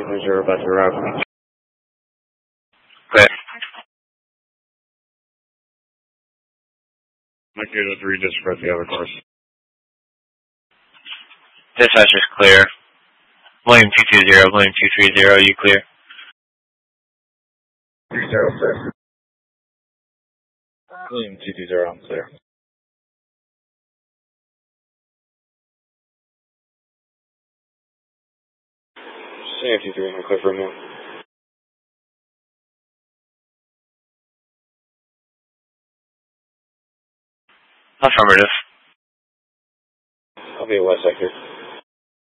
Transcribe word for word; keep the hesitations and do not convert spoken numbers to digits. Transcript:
seven zero about to arrive. Clear. Mike eight oh three, disregard the other course. Dispatcher's clear. William two two zero, William two three zero, you clear? three zero six. William two two zero, I'm clear. Safety three, I'm clear for a minute. Affirmative. I'll be at West Sector.